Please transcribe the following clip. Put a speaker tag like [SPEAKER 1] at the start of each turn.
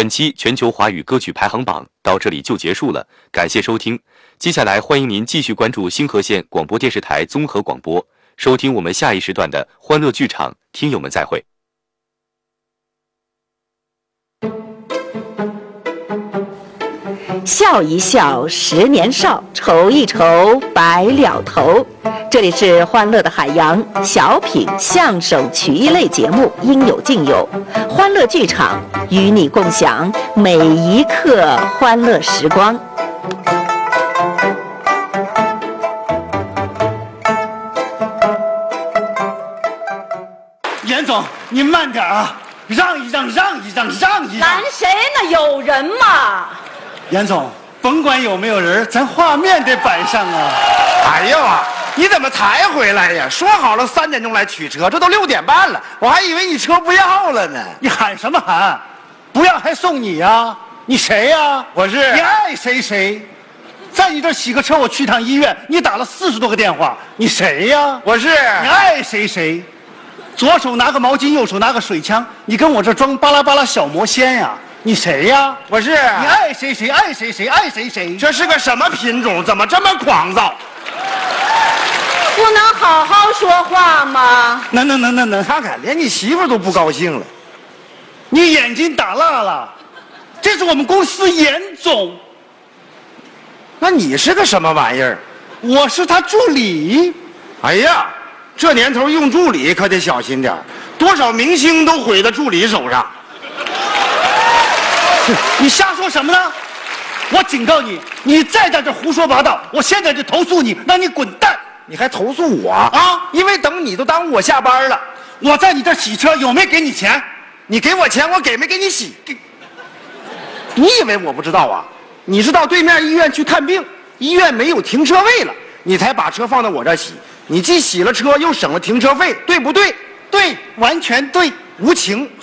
[SPEAKER 1] 本期全球华语歌曲排行榜到这里就结束了，感谢收听。接下来欢迎您继续关注星河县广播电视台综合广播，收听我们下一时段的欢乐剧场。听友们再会。
[SPEAKER 2] 笑一笑10年少，愁一愁白了头。这里是欢乐的海洋小品相声曲艺类节目，应有尽有。欢乐剧场与你共享每一刻欢乐时光。
[SPEAKER 3] 严总，你慢点啊，让一让。
[SPEAKER 2] 拦谁呢？有人吗？
[SPEAKER 3] 严总，甭管有没有人，咱画面得摆上啊！
[SPEAKER 4] 哎呦啊，你怎么才回来呀？说好了3点钟来取车，这都6点半了，我还以为你车不要了呢。
[SPEAKER 3] 你喊什么喊？不要还送你呀？你谁呀？
[SPEAKER 4] 我是。
[SPEAKER 3] 你爱谁谁。在你这儿洗个车，我去趟医院，你打了40多个电话，你谁呀？
[SPEAKER 4] 我是。
[SPEAKER 3] 你爱谁谁。左手拿个毛巾，右手拿个水枪，你跟我这装巴拉巴拉小魔仙呀？你谁呀？
[SPEAKER 4] 我是。
[SPEAKER 3] 你爱谁谁，爱谁谁，爱谁谁。
[SPEAKER 4] 这是个什么品种？怎么这么狂躁？
[SPEAKER 2] 不能好好说话吗？
[SPEAKER 3] 能，
[SPEAKER 4] 看看，连你媳妇都不高兴了。
[SPEAKER 3] 你眼睛打蜡了，这是我们公司严总。
[SPEAKER 4] 那你是个什么玩意儿？
[SPEAKER 3] 我是他助理。
[SPEAKER 4] 哎呀，这年头用助理可得小心点，多少明星都毁在助理手上。
[SPEAKER 3] 你瞎说什么呢？我警告你，你再在这胡说八道，我现在就投诉你，让你滚蛋！
[SPEAKER 4] 你还投诉我
[SPEAKER 3] 啊？
[SPEAKER 4] 因为等你都耽误我下班了。
[SPEAKER 3] 我在你这洗车，有没给你钱？
[SPEAKER 4] 你给我钱，我给没给你洗？你以为我不知道啊？你是到对面医院去看病，医院没有停车位了，你才把车放到我这洗。你既洗了车，又省了停车费，对不对？
[SPEAKER 3] 对，完全对。
[SPEAKER 4] 无情。